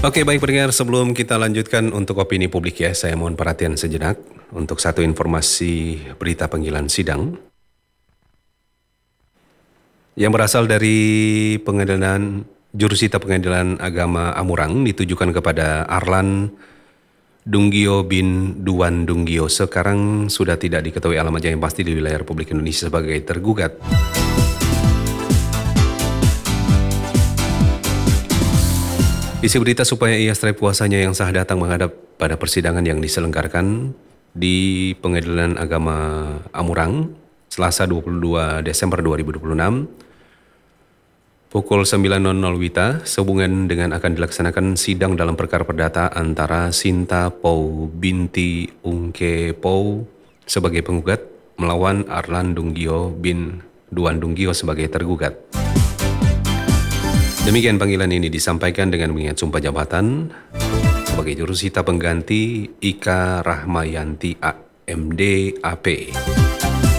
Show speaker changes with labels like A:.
A: Oke, baik pendengar, sebelum kita lanjutkan untuk opini publik ya, saya mohon perhatian sejenak untuk satu informasi berita panggilan sidang yang berasal dari Jurusita Pengadilan Agama Amurang ditujukan kepada Arlan Dunggio bin Duan Dunggio. Sekarang sudah tidak diketahui alamatnya yang pasti di wilayah Republik Indonesia sebagai tergugat. Isi berita supaya ia serai puasanya yang sah datang menghadap pada persidangan yang diselenggarakan di Pengadilan Agama Amurang Selasa 22 Desember 2026 pukul 9.00 WITA sehubungan dengan akan dilaksanakan sidang dalam perkara perdata antara Sinta Pou binti Ungke Pou sebagai penggugat melawan Arlan Dunggio bin Duan Dunggio sebagai tergugat. Demikian panggilan ini disampaikan dengan mengingat sumpah jabatan sebagai jurusita pengganti Ika Rahmayanti AMD AP.